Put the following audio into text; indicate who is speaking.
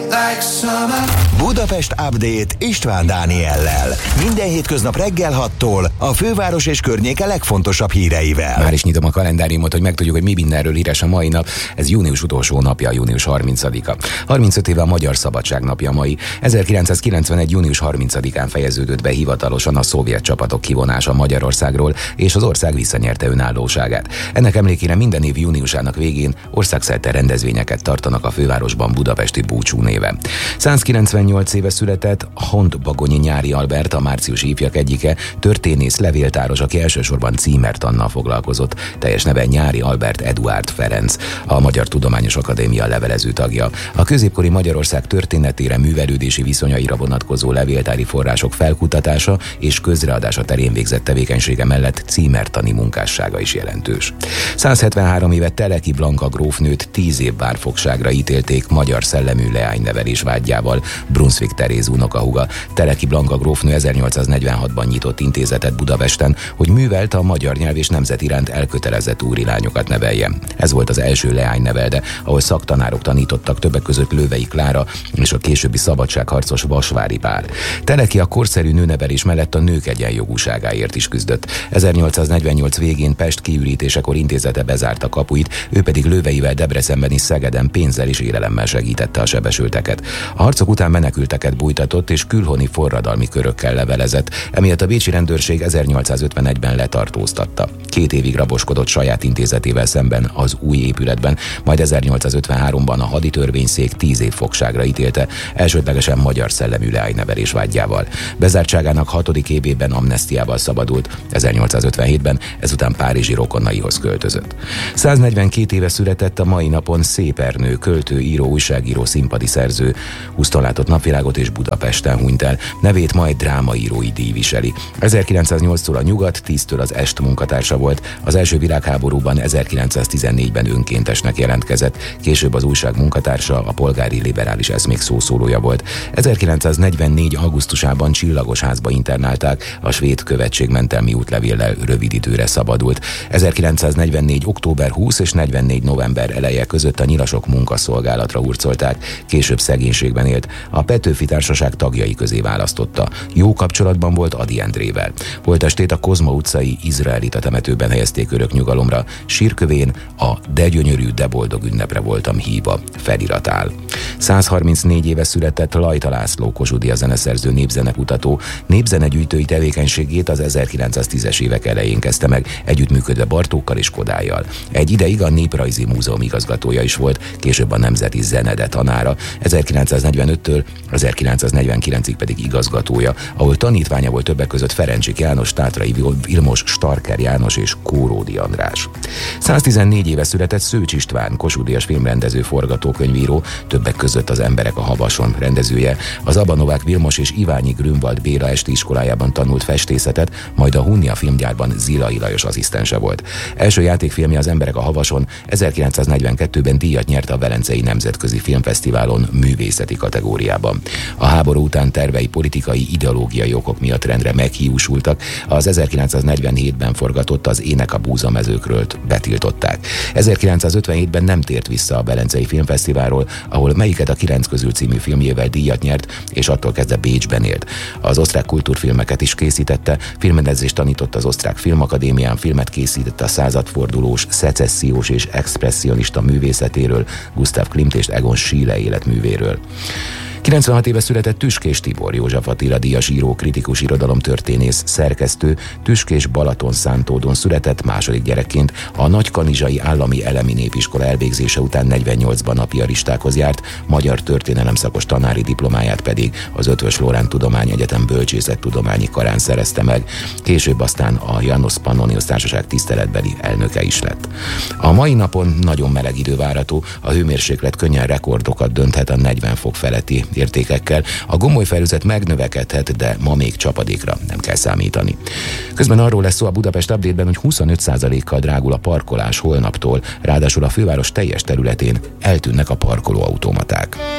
Speaker 1: like summer.
Speaker 2: Budapest Update István Dániellel. Minden hétköznap reggel 6-tól a főváros és környéke legfontosabb híreivel.
Speaker 3: Már is nyitom a kalendáriumot, hogy megtudjuk, hogy mi mindenről híres a mai nap. Ez június utolsó napja, június 30-a. 35 éve a Magyar Szabadság napja mai. 1991. június 30-án fejeződött be hivatalosan a szovjet csapatok kivonása Magyarországról, és az ország visszanyerte önállóságát. Ennek emlékére minden év júniusának végén országszerte rendezvényeket tartanak a fővárosban budapesti búcsú néven. 198 éve született Hont Bagonyi Nyári Albert, a márciusi ifjak egyike, történész, levéltáros, aki elsősorban címertannal foglalkozott. Teljes neve Nyári Albert Eduárd Ferenc, a Magyar Tudományos Akadémia levelező tagja. A középkori Magyarország történetére, művelődési viszonyaira vonatkozó levéltári források felkutatása és közreadása terén végzett tevékenysége mellett címertani munkássága is jelentős. 173 éve Teleki Blanka grófnőt 10 év bárfogságra ítélték magyar szellemű leánynevelés vágyával. Brunswick Teréz unokahúga. Teleki Blanka grófnő 1846-ban nyitott intézetet Budapesten, hogy művelte a magyar nyelv és nemzet iránt elkötelezett úrilányokat neveljen. Ez volt az első leánynevelde, ahol szaktanárok tanítottak, többek között Lővei Klára és a későbbi szabadságharcos Vasvári Pál. Teleki a korszerű nőnevelés mellett a nők egyenjogúságáért is küzdött. 1848 végén Pest kiürítésekor intézete bezárta kapuit, ő pedig Lőveivel Debrecenben és Szegeden pénzzel és élelemmel segítette a sebesülteket. A harcok után menekülteket bújtatott és külhoni forradalmi körökkel levelezett, emiatt a bécsi rendőrség 1851-ben letartóztatta. 2 évig raboskodott saját intézetével szemben az új épületben, majd 1853-ban a haditörvényszék 10 év fogságra ítélte, elsődlegesen magyar szellemű leánynevelés vágyával. Bezártságának 6. évében amnesztiával szabadult, 1857-ben ezután párizsi rokonnaihoz költözött. 142 éve született a mai napon Szép Ernő, költő, író, újságíró, színpadi szerző. 20-tól látott napvilágot és Budapesten hunyt el. Nevét majd drámaírói díj viseli. 1908-tól a Nyugat, 10-től az Est munkatársa volt. Az első világháborúban 1914-ben önkéntesnek jelentkezett. Később az újság munkatársa, a polgári liberális eszmék szószólója volt. 1944. augusztusában Csillagosházba internálták, a svéd követség mentelmi útlevéllel rövid időre szabadult. 1944. október 20 és 44. november eleje között a nyilasok munkaszolgálatra hurcolták, később szegénységben élt. A Petőfi Társaság tagjai közé választotta. Jó kapcsolatban volt Ady Endrével. Holttestét a Kozma utcai izraelita temetőben helyezték örök nyugalomra. Sírkövén a De gyönyörű, de boldog ünnepre voltam hívva felirat áll. 134 éve született Lajta László, Kossuth-Díjas zeneszerző, népzenekutató. Népzenegyűjtői tevékenységét az 1910-es évek elején kezdte meg, együttműködve Bartókkal és Kodályjal. Egy ideig a Néprajzi Múzeum igazgatója is volt, később a Nemzeti Zenede tanára, 1945-től 1949-ig pedig igazgatója, ahol tanítványa volt többek között Ferencsik János, Tátrai Vilmos, Starker János és Kóródi András. 114 éve született Szőcs István, Kossuth-Díjas filmrendező, forgatókönyvíró, többek között az Emberek a Havason rendezője. Az Abanovák Vilmos és Iványi Grünwald Béla esti iskolájában tanult festészetet, majd a Hunnia filmgyárban Zilai Lajos asszisztense volt. Első játékfilmje, Az Emberek a Havason 1942-ben díjat nyert a Velencei Nemzetközi Filmfesztiválon művészeti kategóriában. A háború után tervei politikai, ideológiai okok miatt rendre meghiúsultak, az 1947-ben forgatott Az Ének a búzamezőkről betiltották. 1957-ben nem tért vissza a Velencei Filmfesztiválról, ahol Melyiket a 9 közül című filmjével díjat nyert, és attól kezdve Bécsben élt. Az osztrák kultúrfilmeket is készítette, filmrendezést tanított az Osztrák Filmakadémián, filmet készített a századfordulós, szecessziós és expresszionista művészetéről, Gustav Klimt és Egon Schiele életművéről. 96 éve született Tüskés Tibor, József Attila díjas író, kritikus, irodalomtörténész, szerkesztő. Tüskés Balatonszántódon született, második gyerekként. A Nagykanizsai Állami Elemi Népiskola elvégzése után 48-ban a piaristákhoz járt, magyar történelem szakos tanári diplomáját pedig az Eötvös Loránd Tudományegyetem bölcsészettudományi karán szerezte meg, később aztán a János Pannonius Társaság tiszteletbeli elnöke is lett. A mai napon nagyon meleg idő várható, a hőmérséklet könnyen rekordokat dönthet a 40 fok feletti értékekkel. A gomolyfelhőzet megnövekedhet, de ma még csapadékra nem kell számítani. Közben arról lesz szó a Budapest Update-ben, hogy 25%-kal drágul a parkolás holnaptól, ráadásul a főváros teljes területén eltűnnek a parkolóautomaták.